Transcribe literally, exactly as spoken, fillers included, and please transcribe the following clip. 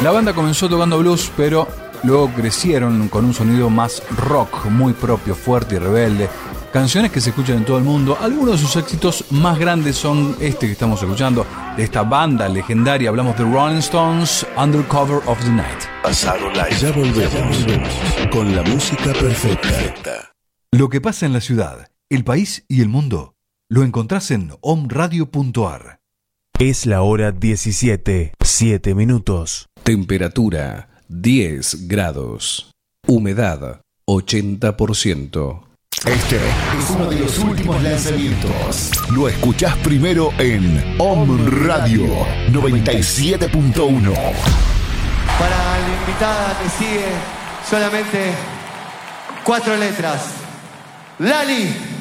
La banda comenzó tocando blues, pero luego crecieron con un sonido más rock, muy propio, fuerte y rebelde. Canciones que se escuchan en todo el mundo. Algunos de sus éxitos más grandes son este que estamos escuchando, de esta banda legendaria. Hablamos de Rolling Stones, Undercover of the Night. Pasaron la... Ya volvemos con la música perfecta. Lo que pasa en la ciudad, el país y el mundo, lo encontrás en om radio punto a r. Es la hora diecisiete, siete minutos. Temperatura diez grados. Humedad ochenta por ciento. Este es uno de los últimos lanzamientos. Lo escuchás primero en Om Radio noventa y siete punto uno. Para la invitada que sigue, solamente cuatro letras. Lali.